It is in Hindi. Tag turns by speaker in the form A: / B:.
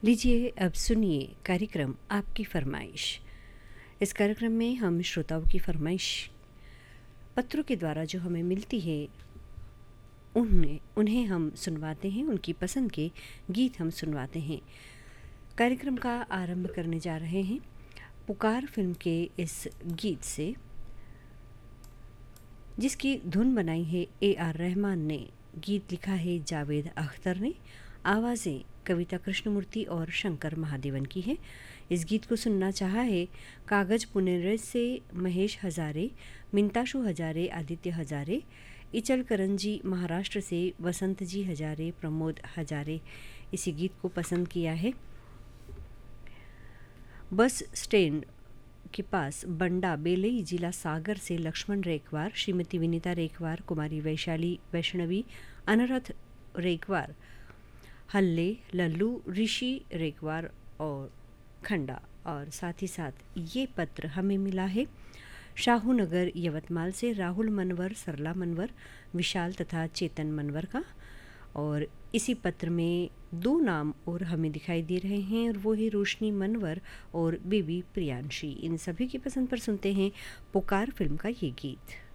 A: लीजिए अब सुनिए कार्यक्रम आपकी फरमाइश। इस कार्यक्रम में हम श्रोताओं की फरमाइश पत्रों के द्वारा जो हमें मिलती है उन्हें हम सुनवाते हैं, उनकी पसंद के गीत हम सुनवाते हैं। कार्यक्रम का आरंभ करने जा रहे हैं पुकार फिल्म के इस गीत से, जिसकी धुन बनाई है A.R. रहमान ने, गीत लिखा है जावेद अख्तर ने, आवाज़ें कविता कृष्णमूर्ति और शंकर महादेवन की है। इस गीत को सुनना चाहा है कागज पुनेर से महेश हजारे, मिंताशु हजारे, आदित्य हजारे, इचल करंजी महाराष्ट्र से वसंत जी हजारे, प्रमोद हजारे इसी गीत को पसंद किया है। बस स्टैंड के पास बंडा बेलई जिला सागर से लक्ष्मण रेखवार, श्रीमती विनीता रेखवार, कुमारी वैशाली वैष्णवी, अनरथ रेखवार, हल्ले लल्लू, ऋषि रेखवार और खंडा। और साथ ही साथ ये पत्र हमें मिला है शाहू नगर यवतमाल से राहुल मनवर, सरला मनवर, विशाल तथा चेतन मनवर का। और इसी पत्र में दो नाम और हमें दिखाई दे रहे हैं, और वो है रोशनी मनवर और बेबी प्रियांशी। इन सभी की पसंद पर सुनते हैं पुकार फिल्म का ये गीत।